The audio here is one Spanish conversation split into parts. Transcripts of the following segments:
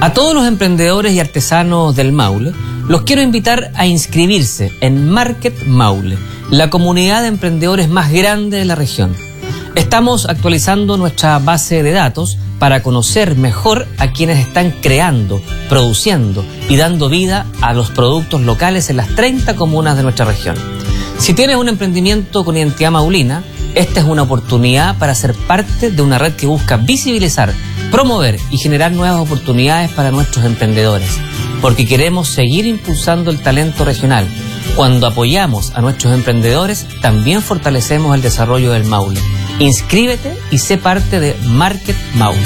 A todos los emprendedores y artesanos del Maule, los quiero invitar a inscribirse en Market Maule, la comunidad de emprendedores más grande de la región. Estamos actualizando nuestra base de datos para conocer mejor a quienes están creando, produciendo y dando vida a los productos locales en las 30 comunas de nuestra región. Si tienes un emprendimiento con identidad maulina, esta es una oportunidad para ser parte de una red que busca visibilizar, promover y generar nuevas oportunidades para nuestros emprendedores, porque queremos seguir impulsando el talento regional. Cuando apoyamos a nuestros emprendedores, también fortalecemos el desarrollo del Maule. Inscríbete y sé parte de Market Maule.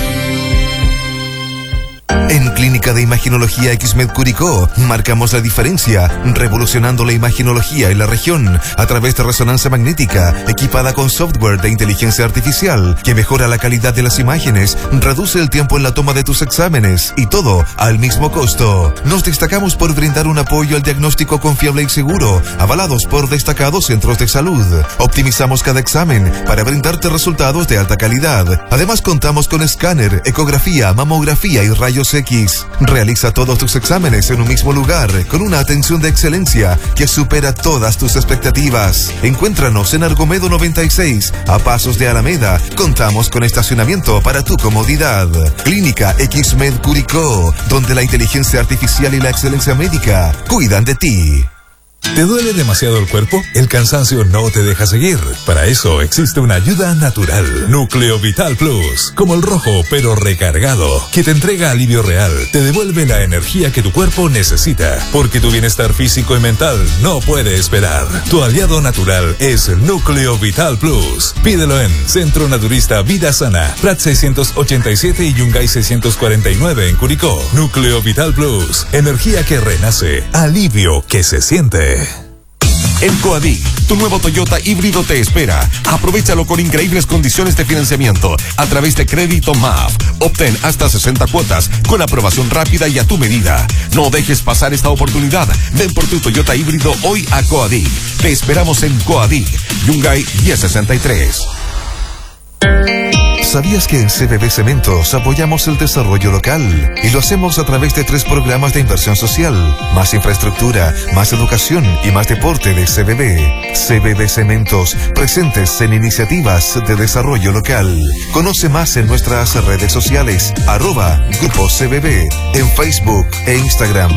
En Clínica de Imaginología XMED Curicó marcamos la diferencia, revolucionando la imaginología en la región a través de resonancia magnética equipada con software de inteligencia artificial que mejora la calidad de las imágenes, reduce el tiempo en la toma de tus exámenes y todo al mismo costo. Nos destacamos por brindar un apoyo al diagnóstico confiable y seguro, avalados por destacados centros de salud. Optimizamos cada examen para brindarte resultados de alta calidad. Además contamos con escáner, ecografía, mamografía y rayos X. Realiza todos tus exámenes en un mismo lugar, con una atención de excelencia que supera todas tus expectativas. Encuéntranos en Argomedo 96, a pasos de Alameda. Contamos con estacionamiento para tu comodidad. Clínica XMED Curicó, donde la inteligencia artificial y la excelencia médica cuidan de ti. ¿Te duele demasiado el cuerpo? El cansancio no te deja seguir. Para eso existe una ayuda natural. Núcleo Vital Plus, como el rojo pero recargado, que te entrega alivio real, te devuelve la energía que tu cuerpo necesita, porque tu bienestar físico y mental no puede esperar. Tu aliado natural es Núcleo Vital Plus. Pídelo en Centro Naturista Vida Sana, Prat 687 y Yungay 649 en Curicó. Núcleo Vital Plus, energía que renace, alivio que se siente. En Coadic, tu nuevo Toyota híbrido te espera. Aprovechalo con increíbles condiciones de financiamiento a través de Crédito MAF. Obtén hasta 60 cuotas con aprobación rápida y a tu medida. No dejes pasar esta oportunidad. Ven por tu Toyota híbrido hoy a Coadic. Te esperamos en Coadic, Yungay 1063. ¿Sabías que en CBB Cementos apoyamos el desarrollo local? Y lo hacemos a través de 3 programas de inversión social: más infraestructura, más educación y más deporte de CBB. CBB Cementos, presentes en iniciativas de desarrollo local. Conoce más en nuestras redes sociales, @Grupo CBB, en Facebook e Instagram.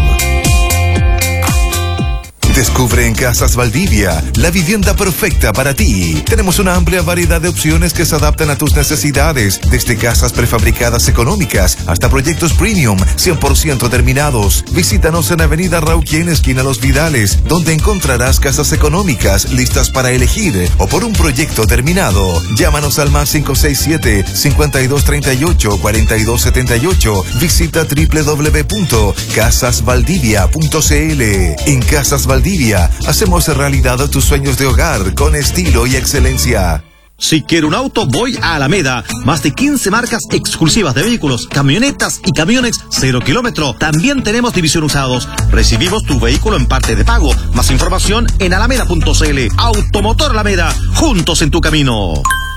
Descubre en Casas Valdivia la vivienda perfecta para ti. Tenemos una amplia variedad de opciones que se adaptan a tus necesidades, desde casas prefabricadas económicas hasta proyectos premium 100% terminados. Visítanos en Avenida Rauquien, esquina Los Vidales, donde encontrarás casas económicas listas para elegir o por un proyecto terminado. Llámanos al más 567-5238-4278. Visita www.casasvaldivia.cl. En Casas Valdivia hacemos realidad tus sueños de hogar con estilo y excelencia. Si quiero un auto, voy a Alameda. Más de 15 marcas exclusivas de vehículos, camionetas y camiones 0 kilómetro. También tenemos división usados. Recibimos tu vehículo en parte de pago. Más información en alameda.cl. Automotor Alameda, juntos en tu camino.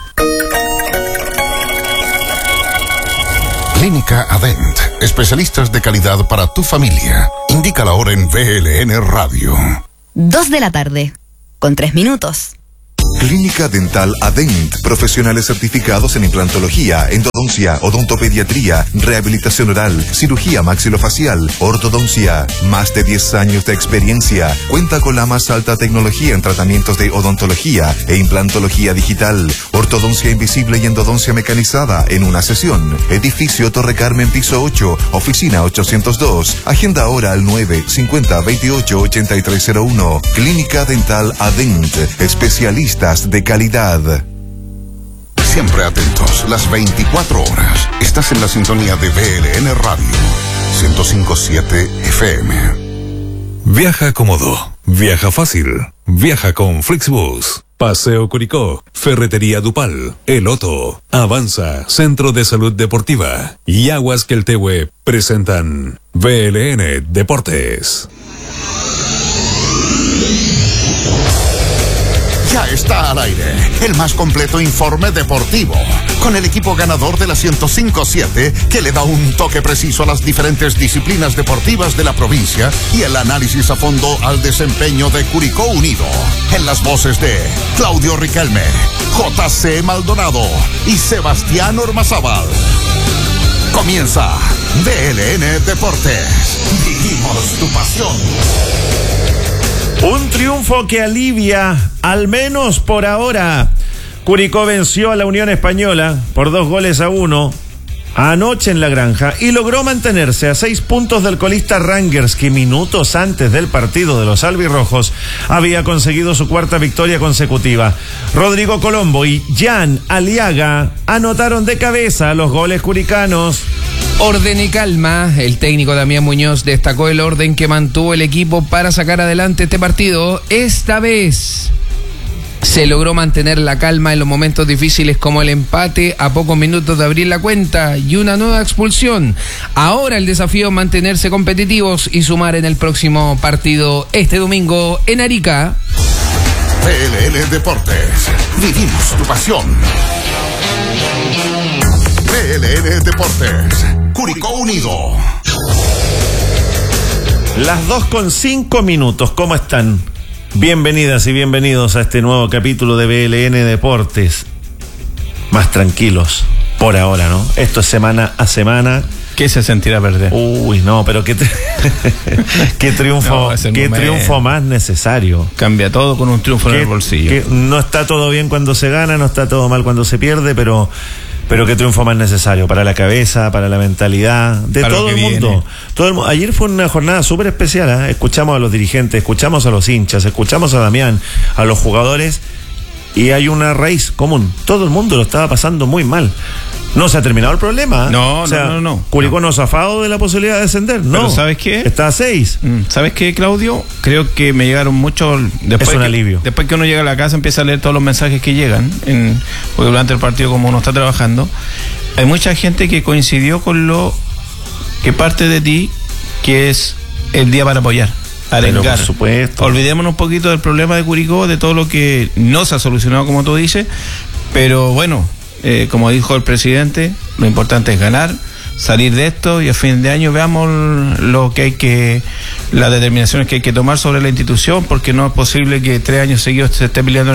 Clínica Adent, especialistas de calidad para tu familia. Indica la hora en VLN Radio. 2 de la tarde, con 3 minutos. Clínica Dental Adent, profesionales certificados en implantología, endodoncia, odontopediatría, rehabilitación oral, cirugía maxilofacial, ortodoncia. Más de 10 años de experiencia. Cuenta con la más alta tecnología en tratamientos de odontología e implantología digital, ortodoncia invisible y endodoncia mecanizada en una sesión. Edificio Torre Carmen, piso 8, oficina 802. Agenda ahora al 950-28-8301. Clínica Dental Adent, especialistas de calidad. Siempre atentos, las 24 horas. Estás en la sintonía de VLN Radio 105.7 FM. Viaja cómodo, viaja fácil, viaja con Flixbus. Paseo Curicó, Ferretería Dupal, El Otto, Avanza, Centro de Salud Deportiva y Aguas Queltehue presentan VLN Deportes. Ya está al aire el más completo informe deportivo, con el equipo ganador de la 105.7 que le da un toque preciso a las diferentes disciplinas deportivas de la provincia y el análisis a fondo al desempeño de Curicó Unido. En las voces de Claudio Riquelme, JC Maldonado y Sebastián Ormazábal. Comienza DLN Deportes. Vivimos tu pasión. Un triunfo que alivia, al menos por ahora. Curicó venció a la Unión Española por 2-1 anoche en La Granja y logró mantenerse a 6 puntos del colista Rangers, que minutos antes del partido de los albirrojos había conseguido su cuarta victoria consecutiva. Rodrigo Colombo y Jan Aliaga anotaron de cabeza los goles curicanos. Orden y calma. El técnico Damián Muñoz destacó el orden que mantuvo el equipo para sacar adelante este partido. Esta vez se logró mantener la calma en los momentos difíciles, como el empate a pocos minutos de abrir la cuenta y una nueva expulsión. Ahora el desafío es mantenerse competitivos y sumar en el próximo partido este domingo en Arica. DLN Deportes. Vivimos tu pasión. DLN Deportes. Curicó Unido. Las 2:05. ¿Cómo están? Bienvenidas y bienvenidos a este nuevo capítulo de BLN Deportes. Más tranquilos, por ahora, ¿no? Esto es semana a semana. ¿Qué se sentirá perder? Uy, no, pero qué triunfo, no, qué triunfo más necesario. Cambia todo con un triunfo en el bolsillo. No está todo bien cuando se gana, no está todo mal cuando se pierde, pero qué triunfo más necesario para la cabeza, para la mentalidad de para todo el mundo. Ayer fue una jornada súper especial, ¿eh? Escuchamos a los dirigentes, escuchamos a los hinchas, escuchamos a Damián, a los jugadores, y hay una raíz común. Todo el mundo lo estaba pasando muy mal. No se ha terminado el problema. No. Curicó no zafado de la posibilidad de descender. No. Pero ¿sabes qué? Está a 6. ¿Sabes qué, Claudio? Creo que me llegaron muchos. Es un alivio. Después que uno llega a la casa, empieza a leer todos los mensajes que llegan. Porque durante el partido, como uno está trabajando, hay mucha gente que coincidió con lo que parte de ti, que es el día para apoyar. Arengar. Pero por supuesto. Olvidémonos un poquito del problema de Curicó, de todo lo que no se ha solucionado, como tú dices. Pero bueno, como dijo el presidente, lo importante es ganar, salir de esto y a fin de año veamos las determinaciones que hay que tomar sobre la institución, porque no es posible que 3 años seguidos se esté peleando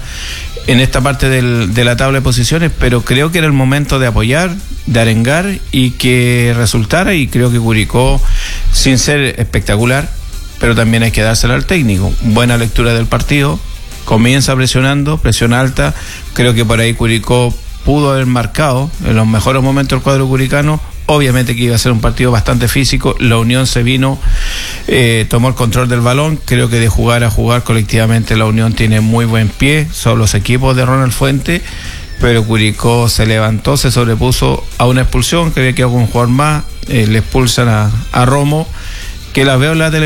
en esta parte de la tabla de posiciones, pero creo que era el momento de apoyar, de arengar y que resultara, y creo que Curicó, sin ser espectacular, pero también hay que dársela al técnico. Buena lectura del partido, comienza presionando, presión alta, creo que por ahí Curicó pudo haber marcado en los mejores momentos el cuadro curicano. Obviamente que iba a ser un partido bastante físico. La Unión se vino, tomó el control del balón. Creo que de jugar a jugar colectivamente la Unión tiene muy buen pie. Son los equipos de Ronald Fuente, pero Curicó se levantó, se sobrepuso a una expulsión. Creo que quedó con un jugador más. Le expulsan a Romo, que la veo en la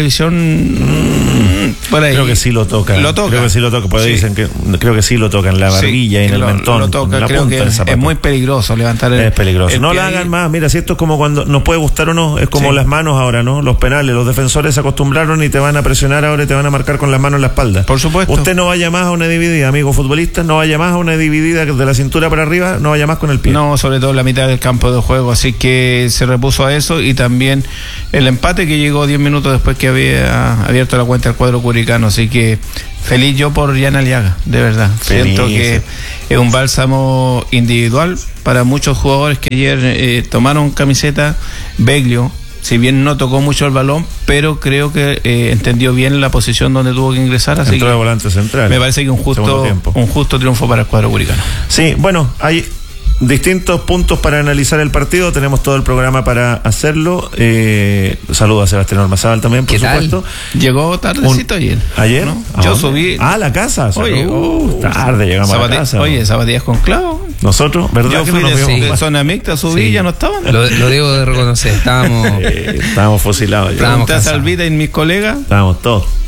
televisión por ahí. Creo que sí lo toca. Creo que sí lo toca, porque dicen que creo que sí lo toca en la barbilla y en el mentón. Lo toca, en la creo punta que es muy peligroso levantar es peligroso. No la hagan más. Mira, si esto es como cuando nos puede gustar o no, es como las manos ahora, ¿no? Los penales, los defensores se acostumbraron y te van a presionar ahora y te van a marcar con las manos en la espalda. Por supuesto. Usted no vaya más a una dividida, amigo futbolista, no vaya más a una dividida de la cintura para arriba, no vaya más con el pie. No, sobre todo en la mitad del campo de juego, así que se repuso a eso, y también el empate que llegó 10 minutos después que había abierto la cuenta del cuadro curicano, así que feliz yo por Jan Aliaga, de verdad. Siento que es un bálsamo individual para muchos jugadores que ayer tomaron camiseta. Beglio, si bien no tocó mucho el balón, pero creo que entendió bien la posición donde tuvo que ingresar, así entró de volante central. Me parece que un justo triunfo para el cuadro curicano. Sí, bueno, hay distintos puntos para analizar el partido, tenemos todo el programa para hacerlo. Saludos a Sebastián Ormazábal también, por supuesto. Llegó tardecito ayer. ¿Ayer? ¿No? Yo subí. A la casa. Oye, tarde llegamos a la casa. Oye, zapatillas con clavo. Nosotros, ¿verdad? Yo fui de zona mixta, subí, ya no estaban. Lo debo de reconocer, estábamos fusilados. Pregunté a Salvita y mis colegas. Estábamos todos.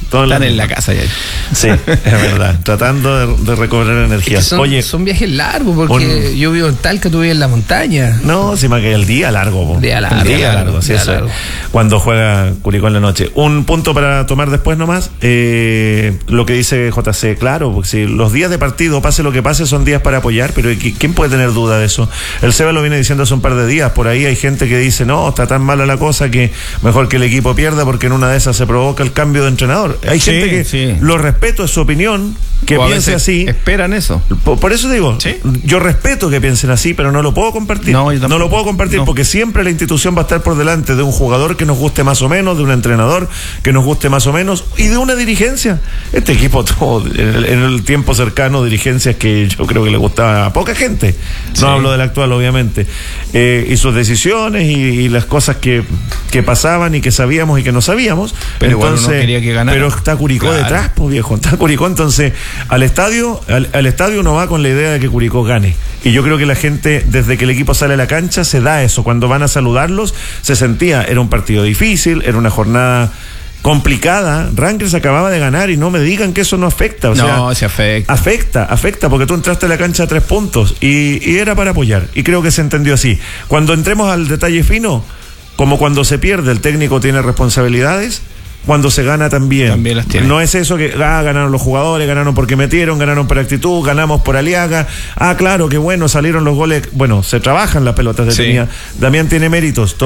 Están en la casa ya. Sí, es verdad. Tratando de recobrar energía. Es que son viajes largos, porque yo vivo en Talca, tú vives en la montaña. No, si me queda el día largo. Día largo. Cuando juega Curicó en la noche. Un punto para tomar después nomás. Lo que dice JC, claro, porque si los días de partido, pase lo que pase, son días para apoyar, pero ¿quién puede tener duda de eso? El Seba lo viene diciendo hace un par de días. Por ahí hay gente que dice, no, está tan mala la cosa que mejor que el equipo pierda, porque en una de esas se provoca el cambio de entrenador. Hay gente que lo respeto, es su opinión, que piense así. Esperan eso. Por eso digo, yo respeto que piensen así, pero no lo puedo compartir. No lo puedo compartir porque siempre la institución va a estar por delante de un jugador que nos guste más o menos, de un entrenador que nos guste más o menos y de una dirigencia. Este equipo tuvo en el tiempo cercano dirigencias que yo creo que le gustaba a poca gente. No hablo del actual, obviamente. Y sus decisiones y las cosas que pasaban y que sabíamos y que no sabíamos. Pero entonces, igual uno quería que ganara. Pero está Curicó detrás, pues viejo, está Curicó. Entonces, al estadio uno va con la idea de que Curicó gane. Y yo creo que la gente, desde que el equipo sale a la cancha, se da eso. Cuando van a saludarlos, se sentía, era un partido difícil, era una jornada complicada. Rangers acababa de ganar y no me digan que eso no afecta. Se afecta. Afecta porque tú entraste a la cancha a 3 puntos y era para apoyar. Y creo que se entendió así. Cuando entremos al detalle fino, como cuando se pierde, el técnico tiene responsabilidades. Cuando se gana también las tiene. No es eso que ganaron los jugadores, ganaron porque metieron, ganaron por actitud, ganamos por Aliaga. Claro, que bueno, salieron los goles. Bueno, se trabajan las pelotas detenidas. Damián tiene méritos,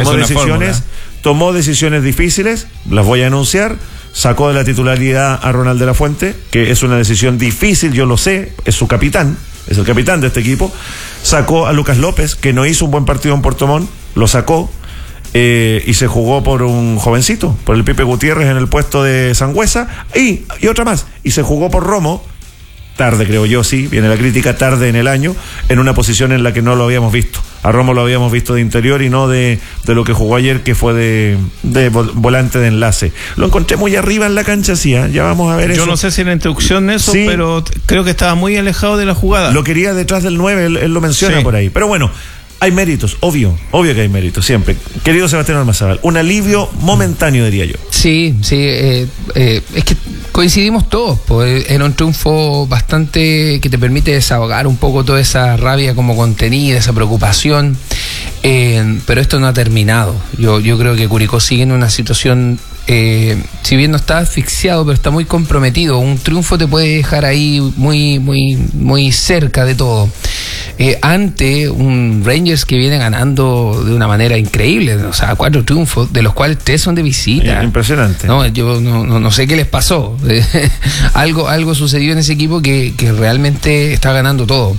tomó decisiones difíciles, las voy a anunciar. Sacó de la titularidad a Ronald de la Fuente, que es una decisión difícil, yo lo sé, es su capitán, es el capitán de este equipo. Sacó a Lucas López, que no hizo un buen partido en Puerto Montt, lo sacó. Y se jugó por un jovencito, por el Pipe Gutiérrez en el puesto de Sangüesa y otra más, y se jugó por Romo, tarde creo yo, viene la crítica, tarde en el año, en una posición en la que no lo habíamos visto. A Romo lo habíamos visto de interior y no de lo que jugó ayer, que fue de volante de enlace. Lo encontré muy arriba en la cancha, ya vamos a ver eso. Yo no sé si era introducción eso, pero creo que estaba muy alejado de la jugada. Lo quería detrás del 9, él lo menciona por ahí, pero bueno. Hay méritos, obvio que hay méritos, siempre. Querido Sebastián Ormazábal, un alivio momentáneo, diría yo. Sí, es que coincidimos todos, pues era un triunfo bastante que te permite desahogar un poco toda esa rabia como contenida, esa preocupación, pero esto no ha terminado. Yo creo que Curicó sigue en una situación, si bien no está asfixiado, pero está muy comprometido. Un triunfo te puede dejar ahí muy cerca de todo. Ante un Rangers que viene ganando de una manera increíble, 4 triunfos, de los cuales 3 son de visita. Impresionante. Yo no sé qué les pasó. Algo sucedió en ese equipo que realmente está ganando todo.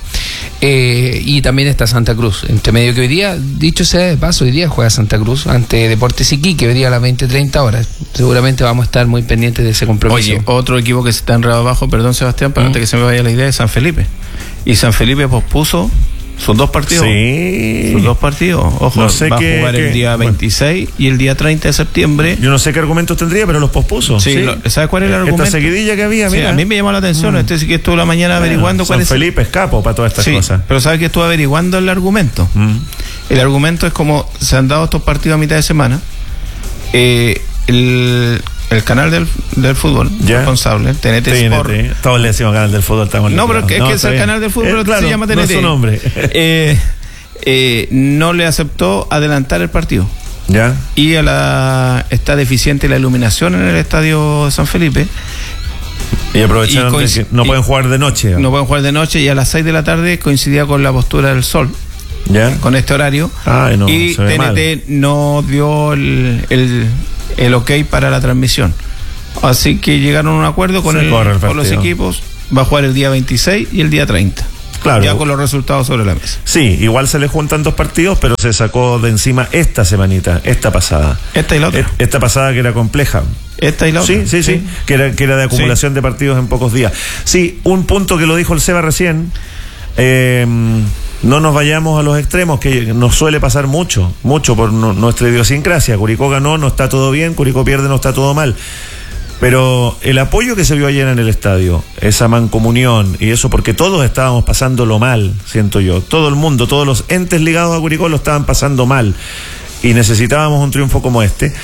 Y también está Santa Cruz, entre medio, que hoy día, dicho sea de paso, hoy día juega Santa Cruz ante Deportes Iquique, hoy día a las 20:30 horas. Seguramente vamos a estar muy pendientes de ese compromiso. Oye, otro equipo que se está enredado abajo, perdón Sebastián, para antes que se me vaya la idea, es San Felipe. Y San Felipe pospuso sus 2 partidos. Sus 2 partidos. Ojo, va a jugar el día 26 y el día 30 de septiembre. Yo no sé qué argumentos tendría, pero los pospuso. ¿Sabes cuál es el argumento? Esta seguidilla que había, mira. A mí me llamó la atención. Sí que estuvo la mañana averiguando cuál es. San Felipe es capo para todas estas cosas. Pero ¿sabes que estuvo averiguando el argumento? El argumento es como se han dado estos partidos a mitad de semana. El canal del fútbol responsable, TNT Sport. Todos le decimos canal del fútbol. No, pero es que es el canal del fútbol, claro, se llama TNT. No es su nombre. No le aceptó adelantar el partido. Y está deficiente la iluminación en el estadio de San Felipe. Y aprovecharon que no pueden jugar de noche. No pueden jugar de noche, y a las 6 de la tarde coincidía con la postura del sol. Con este horario. Y TNT no dio el ok para la transmisión. Así que llegaron a un acuerdo con los equipos. Va a jugar el día 26 y el día 30. Claro. Ya con los resultados sobre la mesa. Sí, igual se le juntan 2 partidos, pero se sacó de encima esta semanita, esta pasada. Esta y la otra. Esta pasada que era compleja. Esta y la otra. Sí. Que era de acumulación de partidos en pocos días. Sí, un punto que lo dijo el Seba recién. No nos vayamos a los extremos, que nos suele pasar mucho por nuestra idiosincrasia. Curicó ganó, no está todo bien; Curicó pierde, no está todo mal. Pero el apoyo que se vio ayer en el estadio, esa mancomunión y eso, porque todos estábamos pasándolo mal, siento yo. Todo el mundo, todos los entes ligados a Curicó lo estaban pasando mal y necesitábamos un triunfo como este.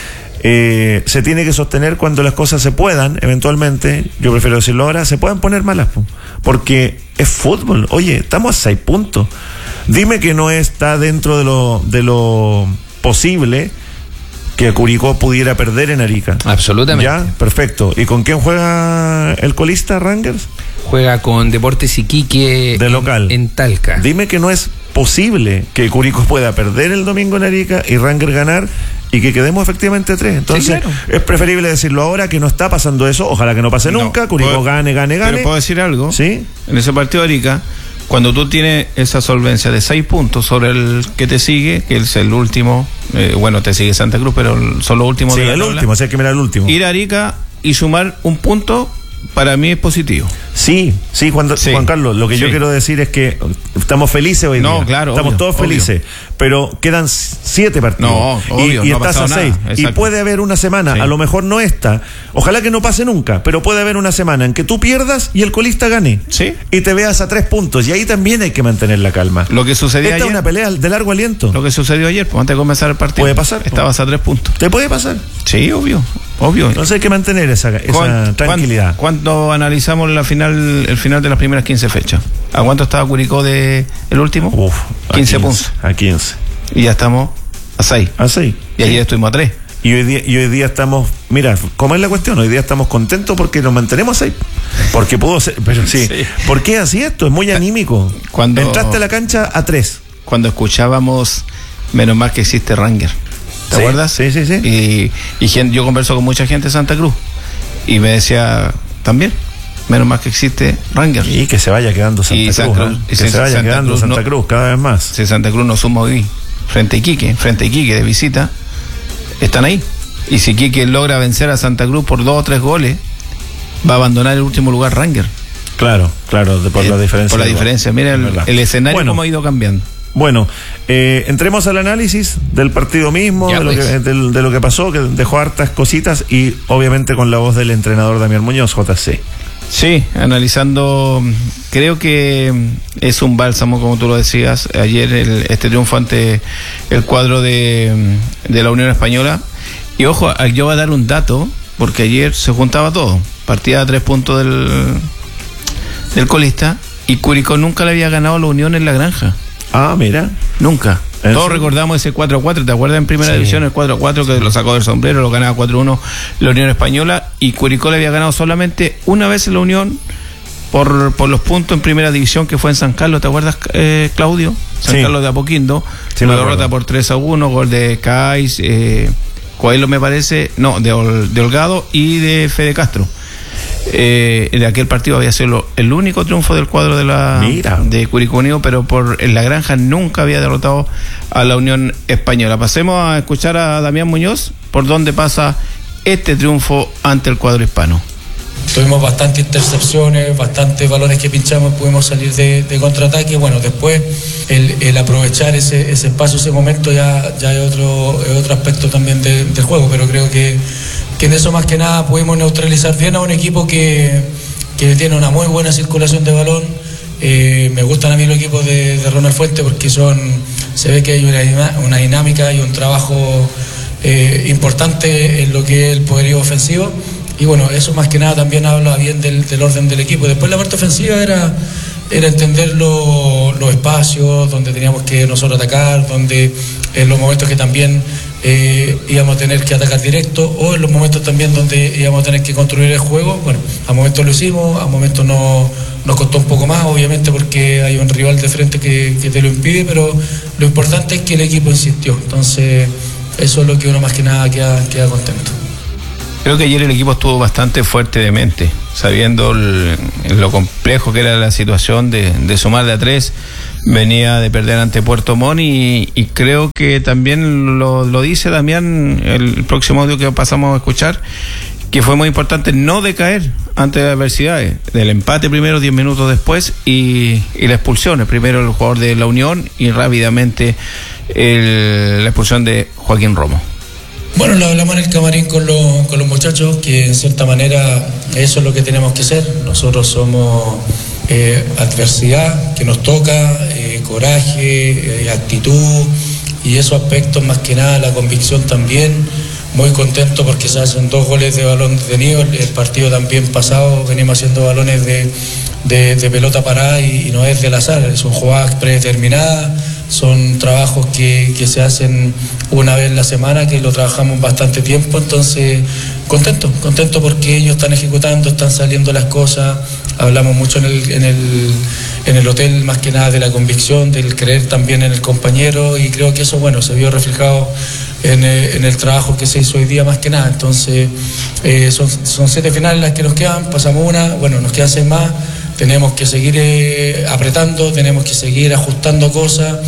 se tiene que sostener cuando las cosas se puedan, eventualmente, yo prefiero decirlo ahora, se puedan poner malas, porque es fútbol. Oye, estamos a 6 puntos. Dime que no está dentro de lo posible que Curicó pudiera perder en Arica. Absolutamente. Ya, perfecto. ¿Y con quién juega el colista Rangers? Juega con Deportes Iquique de local en Talca. Dime que no es posible que Curicó pueda perder el domingo en Arica y Rangers ganar y que quedemos efectivamente 3. Entonces, sí, claro, es preferible decirlo ahora, que no está pasando eso. Ojalá que no pase nunca. Curicó gane. Pero puedo decir algo. ¿Sí? En ese partido de Arica, cuando tú tienes esa solvencia de 6 puntos sobre el que te sigue, que es el último, te sigue Santa Cruz, pero son los últimos. Sí, de la tabla. Último, o sea, hay que mirar el último. Ir a Arica y sumar un punto, para mí es positivo. Sí, Juan Carlos, lo que yo quiero decir es que estamos felices hoy día. Claro, estamos obvio, todos felices, pero quedan 7 partidos. Y estás a 6. Y puede haber una semana, a lo mejor no esta, ojalá que no pase nunca, pero puede haber una semana en que tú pierdas y el colista gane. Sí. Y te veas a 3 puntos. Y ahí también hay que mantener la calma. Lo que sucedió ayer. Esta es una pelea de largo aliento. Lo que sucedió ayer, antes de comenzar el partido. Puede pasar. Estabas a 3 puntos. ¿Te puede pasar? Sí, obvio. Entonces hay que mantener esa tranquilidad. ¿Cuánto analizamos el final de las primeras 15 fechas? ¿A cuánto estaba Curicó de el último? 15 puntos. A 15. Y ya estamos a 6. Y ayer estuvimos a 3. Y hoy día estamos, mira, ¿cómo es la cuestión? Hoy día estamos contentos porque nos mantenemos a 6. Porque pudo ser, pero sí. ¿Por qué así esto? Es muy anímico. Entraste a la cancha a 3. Cuando escuchábamos, menos mal que existe Ranger. ¿Te acuerdas? Sí. Y yo converso con mucha gente de Santa Cruz y me decía también, menos mal que existe Rangers. Y que se vaya quedando Santa Cruz. Que se vaya quedando Santa Cruz cada vez más. Si Santa Cruz no suma hoy frente a Iquique de visita, están ahí. Y si Iquique logra vencer a Santa Cruz por 2 o 3 goles, va a abandonar el último lugar Rangers. Claro, por la diferencia. Por la diferencia. Mira el escenario cómo ha ido cambiando. Bueno, entremos al análisis del partido mismo, de lo que pasó, que dejó hartas cositas, y obviamente con la voz del entrenador Damián Muñoz, JC. Sí, analizando, creo que es un bálsamo, como tú lo decías, ayer este triunfo ante el cuadro de la Unión Española. Y ojo, yo voy a dar un dato, porque ayer se juntaba todo, partida a 3 puntos del colista, y Curicó nunca le había ganado a la Unión en la Granja. Mira. Nunca. Todos recordamos ese 4-4, ¿te acuerdas en primera división? El 4-4 que lo sacó del sombrero, lo ganaba 4-1 la Unión Española, y Curicó le había ganado solamente una vez en la Unión por los puntos en primera división, que fue en San Carlos, ¿te acuerdas, Claudio? San Carlos de Apoquindo, lo derrota por 3-1, gol de Cais, Coelho me parece, de Holgado y de Fede Castro. De aquel partido había sido el único triunfo del cuadro de Curicó Unido, pero en la Granja nunca había derrotado a la Unión Española. Pasemos a escuchar a Damián Muñoz por dónde pasa este triunfo ante el cuadro hispano. Tuvimos bastantes intercepciones, bastantes balones que pinchamos, pudimos salir de contraataque. Bueno, después el aprovechar ese espacio, ese momento ya es otro aspecto también del juego, pero creo que en eso más que nada pudimos neutralizar bien a un equipo que tiene una muy buena circulación de balón. Me gustan a mí los equipos de Ronald Fuentes porque se ve que hay una dinámica y un trabajo importante en lo que es el poderío ofensivo. Y bueno, eso más que nada también habla bien del orden del equipo. Después la parte ofensiva era entender los espacios donde teníamos que nosotros atacar, donde en los momentos que también íbamos a tener que atacar directo, o en los momentos también donde íbamos a tener que construir el juego. Bueno, a momentos lo hicimos, a momentos nos costó un poco más, obviamente porque hay un rival de frente que te lo impide, pero lo importante es que el equipo insistió. Entonces eso es lo que uno más que nada queda contento. Creo que ayer el equipo estuvo bastante fuerte de mente, sabiendo lo complejo que era la situación de sumar de a 3. Venía de perder ante Puerto Montt y creo que también lo dice Damián, el próximo audio que pasamos a escuchar, que fue muy importante no decaer ante las adversidades. Del empate primero, 10 minutos después, y la expulsión. Primero el jugador de la Unión y rápidamente la expulsión de Joaquín Romo. Bueno, lo hablamos en el camarín con los muchachos, que en cierta manera eso es lo que tenemos que hacer. Nosotros somos adversidad que nos toca, coraje, actitud, y esos aspectos más que nada, la convicción también, muy contento porque se hacen 2 goles de balón detenido. El partido también pasado venimos haciendo balones de pelota parada y no es del azar, son jugadas predeterminadas, son trabajos que se hacen una vez en la semana, que lo trabajamos bastante tiempo. Entonces contento porque ellos están ejecutando, están saliendo las cosas. Hablamos mucho en el hotel, más que nada de la convicción, del creer también en el compañero, y creo que eso, bueno, se vio reflejado en el trabajo que se hizo hoy día, más que nada. Entonces son 7 finales las que nos quedan, pasamos una, bueno, nos quedan 6 más, tenemos que seguir apretando, tenemos que seguir ajustando cosas.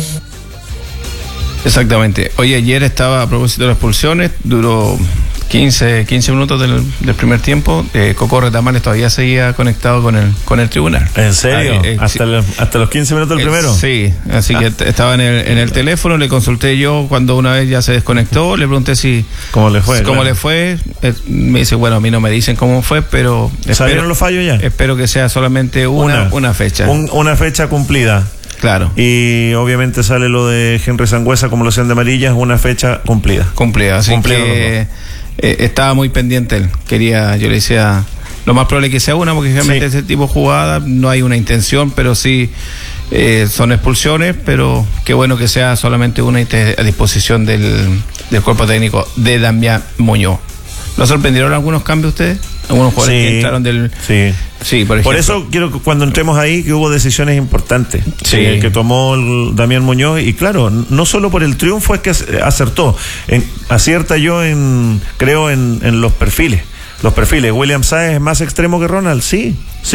Exactamente. Oye, ayer estaba, a propósito de las expulsiones, duró 15 minutos del primer tiempo. Coco Retamales todavía seguía conectado con el tribunal. ¿En serio? ¿Hasta los 15 minutos del primero? Sí, así que estaba en el teléfono, le consulté yo cuando una vez ya se desconectó, le pregunté ¿Cómo le fue? ¿Cómo le fue? Me dice, bueno, a mí no me dicen cómo fue, pero... ¿Salieron los fallos ya? Espero que sea solamente una fecha. Una fecha cumplida. Claro. Y obviamente sale lo de Henry Sangüesa como loción de amarilla, una fecha cumplida. Así que estaba muy pendiente él. Yo le decía, lo más probable es que sea una, porque realmente ese tipo de jugada no hay una intención, pero sí son expulsiones, pero qué bueno que sea solamente una a disposición del cuerpo técnico de Damián Muñoz. ¿Lo sorprendieron algunos cambios ustedes? Algunos jugadores que entraron del... Sí, por ejemplo. Por eso quiero que cuando entremos ahí, que hubo decisiones importantes que tomó Damián Muñoz, y claro, no solo por el triunfo es que acertó, acierta yo creo en los perfiles. William Sáez es más extremo que Ronald, sí.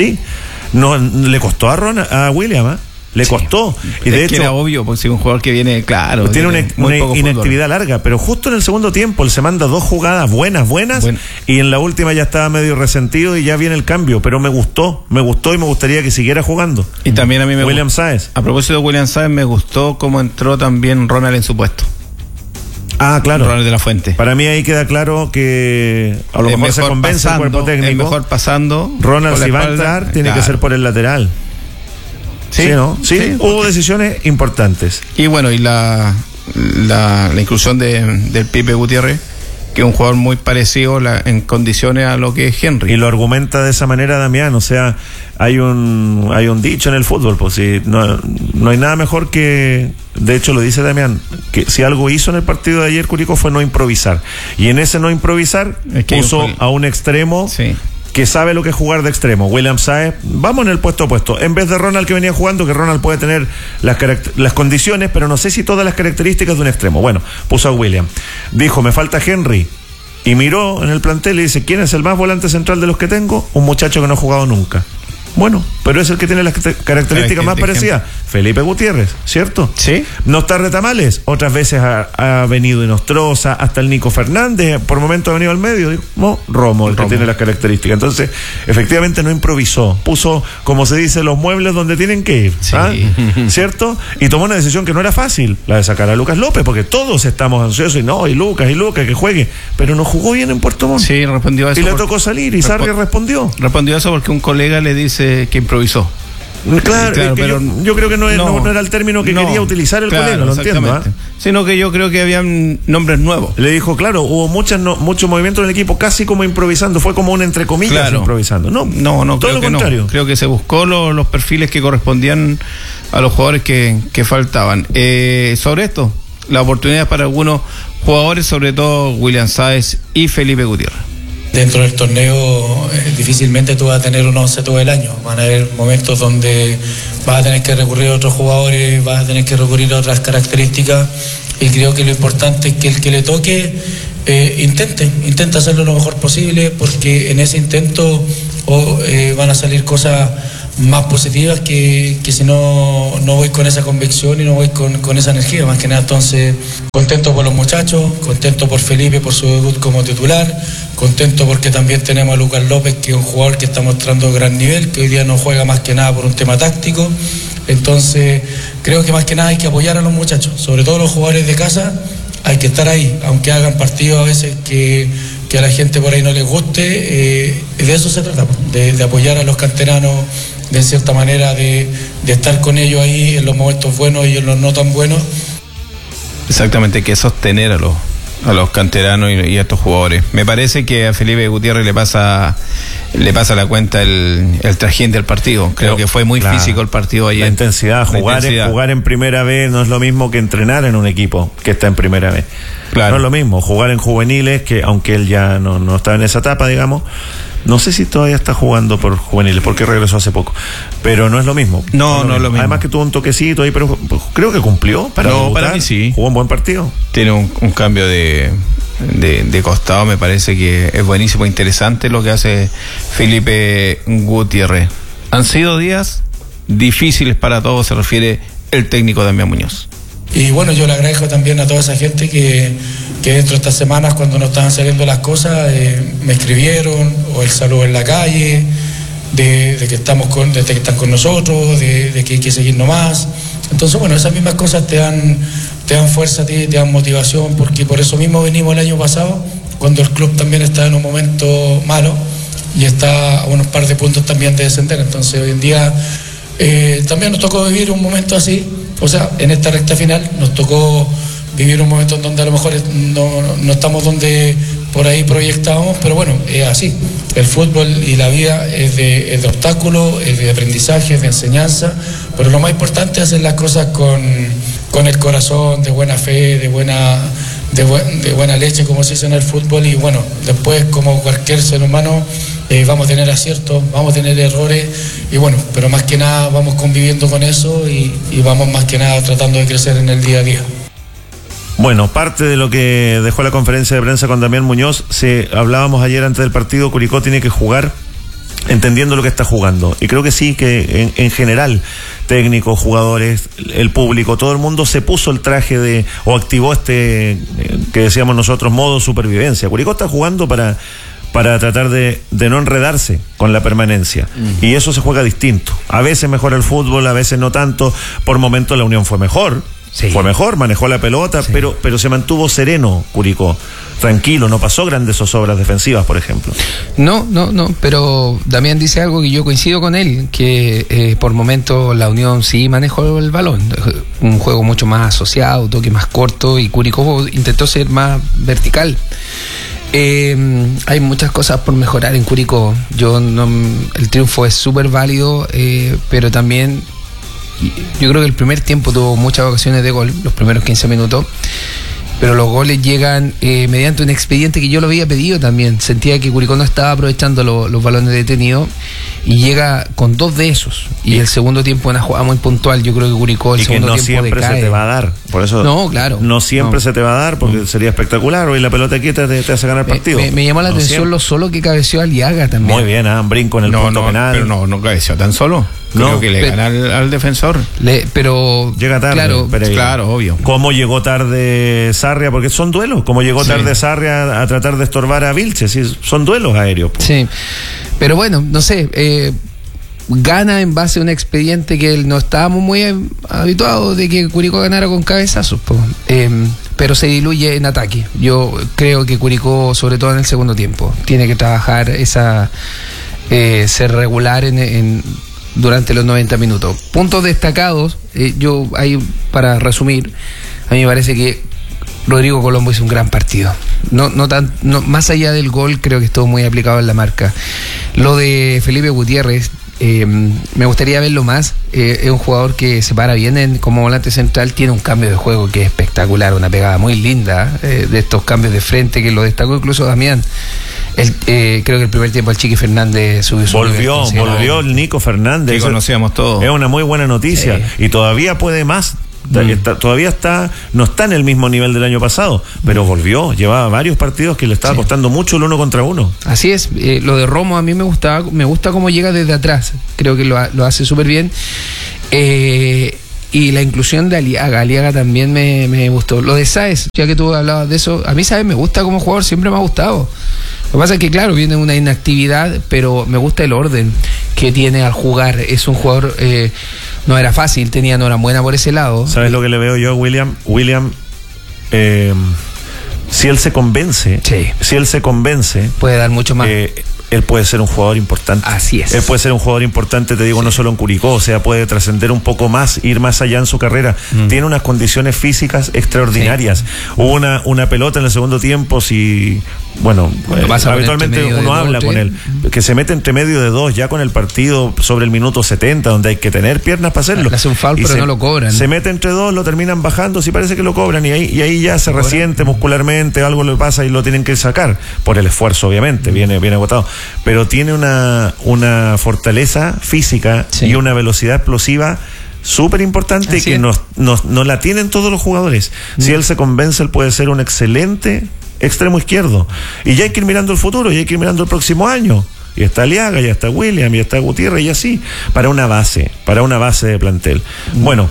No le costó a William, le costó. Y de hecho era obvio, porque si un jugador que viene, claro, tiene una inactividad larga, pero justo en el segundo tiempo él se manda 2 jugadas buenas, y en la última ya estaba medio resentido y ya viene el cambio, pero me gustó y me gustaría que siguiera jugando. Y también a mí William Sáez. A propósito de William Sáez, me gustó cómo entró también Ronald en su puesto. Claro. Ronald de la Fuente. Para mí ahí queda claro que a lo mejor se convence el cuerpo técnico. Es mejor pasando. Ronald, si va a entrar, tiene que ser por el lateral. Sí, hubo decisiones importantes. Y bueno, y la inclusión del Pipe Gutiérrez, que es un jugador muy parecido en condiciones a lo que es Henry. Y lo argumenta de esa manera Damián, o sea, hay un dicho en el fútbol, pues si no hay nada mejor que, de hecho lo dice Damián, que si algo hizo en el partido de ayer Curicó fue no improvisar. Y en ese no improvisar puso a un extremo que sabe lo que es jugar de extremo. William Sáez, vamos en el puesto opuesto. En vez de Ronald que venía jugando, que Ronald puede tener las condiciones, pero no sé si todas las características de un extremo. Bueno, puso a William. Dijo, me falta Henry. Y miró en el plantel y dice, ¿quién es el más volante central de los que tengo? Un muchacho que no ha jugado nunca. Bueno, pero es el que tiene las características más parecidas. Felipe Gutiérrez, ¿cierto? Sí. No está Retamales, otras veces ha venido Inostroza, hasta el Nico Fernández, por momentos ha venido al medio, digo, Romo, el que tiene las características. Entonces, efectivamente no improvisó, puso, como se dice, los muebles donde tienen que ir, ¿cierto? Y tomó una decisión que no era fácil, la de sacar a Lucas López, porque todos estamos ansiosos, y Lucas, que juegue, pero no jugó bien en Puerto Montt. Sí, respondió a eso. Y le tocó salir, y Sarri respondió. Respondió a eso porque un colega le dice que improvisó. Claro, pero yo creo que no era el término que quería utilizar el colega, lo entiendo. Sino que yo creo que habían nombres nuevos. Le dijo, claro, hubo mucho movimiento en el equipo, casi como improvisando, fue como un entre comillas improvisando. No, todo lo contrario. No. Creo que se buscó los perfiles que correspondían a los jugadores que faltaban. Sobre esto, la oportunidad para algunos jugadores, sobre todo William Sáez y Felipe Gutiérrez. Dentro del torneo difícilmente tú vas a tener un 11 todo el año. Van a haber momentos donde vas a tener que recurrir a otros jugadores, vas a tener que recurrir a otras características, y creo que lo importante es que el que le toque intente hacerlo lo mejor posible, porque en ese intento van a salir cosas más positivas que si no voy con esa convicción y no voy con esa energía, más que nada. Entonces, contento por los muchachos, contento por Felipe por su debut como titular, contento porque también tenemos a Lucas López, que es un jugador que está mostrando gran nivel, que hoy día no juega más que nada por un tema táctico. Entonces, creo que más que nada hay que apoyar a los muchachos, sobre todo los jugadores de casa, hay que estar ahí, aunque hagan partidos a veces que a la gente por ahí no les guste, de eso se trata, de apoyar a los canteranos, de cierta manera de estar con ellos ahí en los momentos buenos y en los no tan buenos. Exactamente, que sostener a canteranos y a estos jugadores. Me parece que a Felipe Gutiérrez le pasa la cuenta el trajín del partido. Creo que fue muy físico el partido ayer. La intensidad, jugar en primera vez no es lo mismo que entrenar en un equipo que está en primera vez. Claro. No es lo mismo jugar en juveniles, que aunque él ya no está en esa etapa, digamos. No sé si todavía está jugando por juveniles, porque regresó hace poco. Pero no es lo mismo. No es lo mismo. Además que tuvo un toquecito ahí, pero creo que cumplió para debutar. Para mí sí. Jugó un buen partido. Tiene un cambio de costado, me parece que es buenísimo, interesante lo que hace Felipe Gutiérrez. Han sido días difíciles para todos, se refiere el técnico Damián Muñoz. Y bueno, yo le agradezco también a toda esa gente que dentro de estas semanas, cuando no estaban saliendo las cosas, me escribieron, o el saludo en la calle, de que están con nosotros, de que hay que seguir nomás. Entonces, bueno, esas mismas cosas te dan fuerza a ti, te dan motivación, porque por eso mismo venimos el año pasado, cuando el club también está en un momento malo y está a unos par de puntos también de descender. Entonces, hoy en día también nos tocó vivir un momento así. O sea, en esta recta final nos tocó vivir un momento en donde a lo mejor no estamos donde por ahí proyectábamos, pero bueno, es así. El fútbol y la vida es de obstáculos, es de aprendizaje, es de enseñanza, pero lo más importante es hacer las cosas con el corazón, de buena fe, de buena leche, como se dice en el fútbol. Y bueno, después, como cualquier ser humano, vamos a tener aciertos, vamos a tener errores, y bueno, pero más que nada vamos conviviendo con eso y vamos más que nada tratando de crecer en el día a día. Bueno, parte de lo que dejó la conferencia de prensa con Damián Muñoz, hablábamos ayer antes del partido, Curicó tiene que jugar entendiendo lo que está jugando, y creo que sí, que en general, técnicos, jugadores, el público, todo el mundo se puso el traje o activó que decíamos nosotros, modo supervivencia. Curicó está jugando para tratar de no enredarse con la permanencia, y eso se juega distinto. A veces mejora el fútbol, a veces no tanto. Por momentos la Unión fue mejor. Sí. Fue mejor, manejó la pelota, sí. pero se mantuvo sereno Curicó, tranquilo, no pasó grandes zozobras defensivas, por ejemplo. No, pero Damián dice algo que yo coincido con él, que por momentos la Unión sí manejó el balón, un juego mucho más asociado, toque más corto, y Curicó intentó ser más vertical. Hay muchas cosas por mejorar en Curicó. El triunfo es súper válido, pero también yo creo que el primer tiempo tuvo muchas ocasiones de gol, los primeros 15 minutos, pero los goles llegan mediante un expediente que yo lo había pedido también. Sentía que Curicó no estaba aprovechando los balones detenidos, y llega con 2 de esos, y el segundo tiempo una jugada muy puntual. Yo creo que Curicó el segundo tiempo siempre decae. Se te va a dar, por eso no, claro, no siempre se te va a dar, porque sería espectacular. Hoy la pelota quieta te hace ganar el partido. Me llamó la atención siempre. Lo solo que cabeció Aliaga también. Muy bien, brinco en el punto penal. Pero no cabeció tan solo. Creo que le gana al defensor. Pero llega tarde. Claro, obvio. ¿Cómo llegó tarde Sarria? Porque son duelos. ¿Cómo llegó tarde Sarria a tratar de estorbar a Vilches? Sí, son duelos aéreos. Sí, pero bueno, no sé. Gana en base a un expediente que no estábamos muy habituados de que Curicó ganara con cabezazos, pero se diluye en ataque. Yo creo que Curicó, sobre todo en el segundo tiempo, tiene que trabajar ser regular durante los 90 minutos. Puntos destacados, para resumir, a mí me parece que Rodrigo Colombo hizo un gran partido. No, más allá del gol, creo que estuvo muy aplicado en la marca. Lo de Felipe Gutiérrez, me gustaría verlo más. Es un jugador que se para bien como volante central, tiene un cambio de juego que es espectacular, una pegada muy linda, de estos cambios de frente que lo destacó incluso Damián. Creo que el primer tiempo el Chiqui Fernández volvió el Nico Fernández, que conocíamos todos. Es una muy buena noticia, y todavía puede más. Todavía no está en el mismo nivel del año pasado, pero volvió. Llevaba varios partidos que le estaba costando mucho el 1 contra 1. Así es. Lo de Romo a mí me gusta cómo llega desde atrás. Creo que lo hace súper bien. Y la inclusión de Aliaga también me gustó. Lo de Sáez, ya que tú hablabas de eso, a mí Sáez me gusta como jugador, siempre me ha gustado. Lo que pasa es que, claro, viene una inactividad, pero me gusta el orden que tiene al jugar. Es un jugador, no era fácil, tenía enhorabuena por ese lado. ¿Sabes lo que le veo yo a William? Si él se convence, puede dar mucho más. él puede ser un jugador importante. Así es. Él puede ser un jugador importante, te digo, no solo en Curicó, o sea, puede trascender un poco más, ir más allá en su carrera. Tiene unas condiciones físicas extraordinarias. Hubo una pelota en el segundo tiempo, habitualmente uno habla con él, que se mete entre medio de dos, ya con el partido sobre el minuto 70, donde hay que tener piernas para hacerlo. Le hace un foul, pero no lo cobran. Se mete entre dos, lo terminan bajando, sí parece que lo cobran, y ahí ya se resiente muscularmente, algo le pasa y lo tienen que sacar, por el esfuerzo, obviamente, viene agotado. Pero tiene una fortaleza física y una velocidad explosiva súper importante que no la tienen todos los jugadores. Si él se convence, él puede ser un excelente extremo izquierdo. Y ya hay que ir mirando el futuro, ya hay que ir mirando el próximo año. Y está Aliaga, ya está William, ya está Gutiérrez, y así, para una base de plantel. Bueno,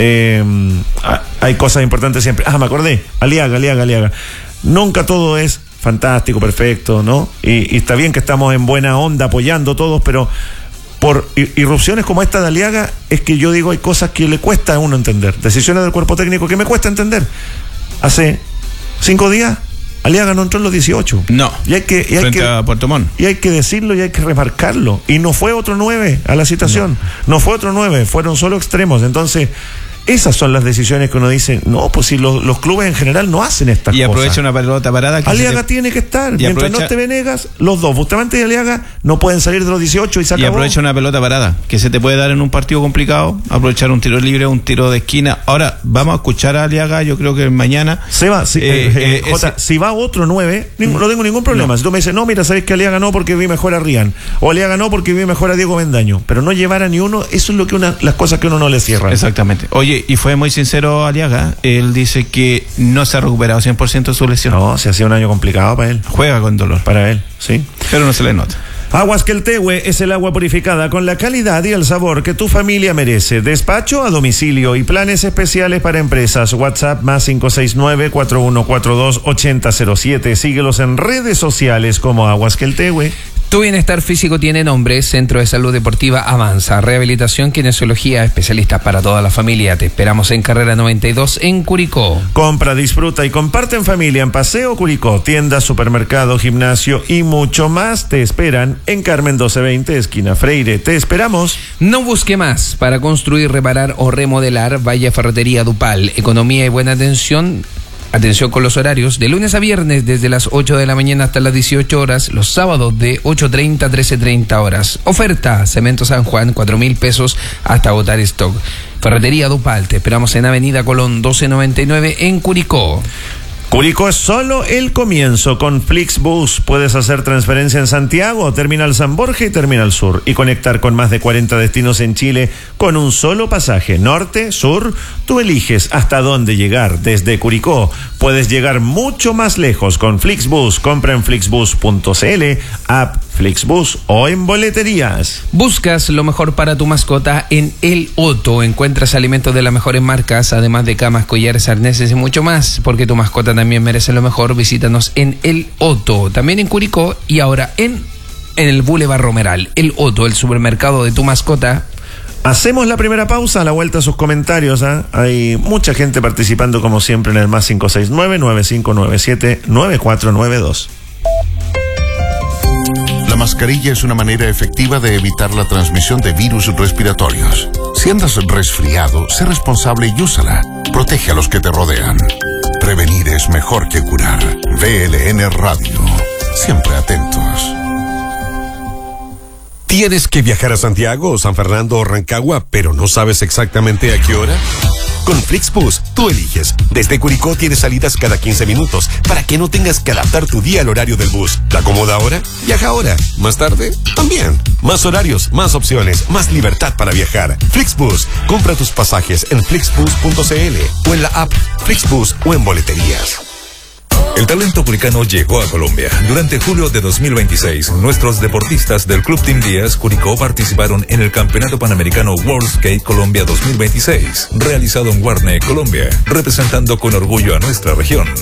hay cosas importantes siempre. Me acordé, Aliaga. Nunca todo es fantástico, perfecto, ¿no? Y está bien que estamos en buena onda apoyando todos, pero por irrupciones como esta de Aliaga, es que yo digo, hay cosas que le cuesta a uno entender, decisiones del cuerpo técnico que me cuesta entender. Hace 5 días Aliaga no entró en los 18. No. Frente a Puerto Montt. Y hay que decirlo y hay que remarcarlo. Y no fue otro 9 a la citación. No fue otro 9, fueron solo extremos. Entonces, esas son las decisiones que uno dice, no, pues si los clubes en general no hacen estas cosas. Y aprovecha una pelota parada. Aliaga tiene que estar. Mientras no esté Venegas, los dos, Bustamante y Aliaga, no pueden salir de los 18 y se acabó. Y aprovecha una pelota parada, que se te puede dar en un partido complicado, aprovechar un tiro libre, un tiro de esquina. Ahora, vamos a escuchar a Aliaga, yo creo que mañana. Si va otro 9, no tengo ningún problema. No. Si tú me dices, no, mira, sabes que Aliaga no porque vi mejor a Rian, o Aliaga no porque vi mejor a Diego Bendaño, pero no llevar a ni uno, eso es lo que las cosas que uno no le cierra. Exactamente. Oye, y fue muy sincero Aliaga, él dice que no se ha recuperado 100% de su lesión. No, se hacía un año complicado para él. Juega con dolor. Para él, sí. Pero no se le nota. Aguas Queltehue es el agua purificada con la calidad y el sabor que tu familia merece. Despacho a domicilio y planes especiales para empresas. WhatsApp más 569-4142-8007. Síguelos en redes sociales como Aguas Queltehue. Tu bienestar físico tiene nombre. Centro de Salud Deportiva Avanza. Rehabilitación, kinesiología, especialistas para toda la familia. Te esperamos en Carrera 92 en Curicó. Compra, disfruta y comparte en familia en Paseo Curicó. Tienda, supermercado, gimnasio y mucho más te esperan en Carmen 1220, esquina Freire. Te esperamos. No busque más. Para construir, reparar o remodelar, vaya a Ferretería Dupal. Economía y buena atención. Atención con los horarios, de lunes a viernes desde las 8 de la mañana hasta las 18 horas, los sábados de 8:30 a 13:30 horas. Oferta, Cemento San Juan, 4.000 pesos hasta agotar stock. Ferretería Dupal, te esperamos en Avenida Colón 1299 en Curicó. Curicó es solo el comienzo. Con Flixbus puedes hacer transferencia en Santiago, Terminal San Borja y Terminal Sur, y conectar con más de 40 destinos en Chile con un solo pasaje. Norte, sur, tú eliges hasta dónde llegar. Desde Curicó puedes llegar mucho más lejos con Flixbus. Compra en flixbus.cl, app Flixbus o en boleterías. Buscas lo mejor para tu mascota en El Otto. Encuentras alimentos de las mejores marcas, además de camas, collares, arneses y mucho más, porque tu mascota también merece lo mejor. Visítanos en El Otto, también en Curicó y ahora en el Boulevard Romeral. El Otto, el supermercado de tu mascota. Hacemos la primera pausa, a la vuelta a sus comentarios. Hay mucha gente participando como siempre en el más 569-9597-9492. La mascarilla es una manera efectiva de evitar la transmisión de virus respiratorios. Si andas resfriado, sé responsable y úsala. Protege a los que te rodean. Prevenir es mejor que curar. VLN Radio. Siempre atentos. ¿Tienes que viajar a Santiago, San Fernando o Rancagua, pero no sabes exactamente a qué hora? Con Flixbus, tú eliges. Desde Curicó tienes salidas cada 15 minutos para que no tengas que adaptar tu día al horario del bus. ¿Te acomoda ahora? Viaja ahora. ¿Más tarde? También. Más horarios, más opciones, más libertad para viajar. Flixbus. Compra tus pasajes en flixbus.cl o en la app Flixbus o en boleterías. El talento curicano llegó a Colombia. Durante julio de 2026, nuestros deportistas del Club Team Díaz Curicó participaron en el Campeonato Panamericano World Skate Colombia 2026, realizado en Guarne, Colombia, representando con orgullo a nuestra región.